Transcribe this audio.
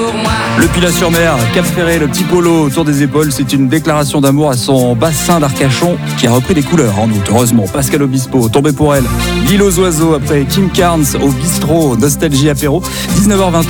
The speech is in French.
Le Pilat-sur-Mer, Cap Ferré, le petit polo autour des épaules, c'est une déclaration d'amour à son bassin d'Arcachon qui a repris des couleurs en août. Heureusement, Pascal Obispo, tombé pour elle. L'île aux oiseaux après Kim Carnes au bistrot, nostalgie apéro, 19h20.